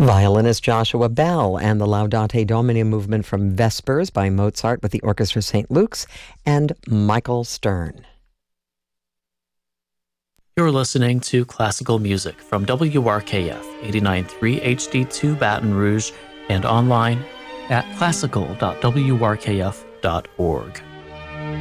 Violinist Joshua Bell and the Laudate Domini movement from Vespers by Mozart with the Orchestra St. Luke's and Michael Stern. You're listening to classical music from WRKF 89.3 HD2 Baton Rouge and online at classical.wrkf.org.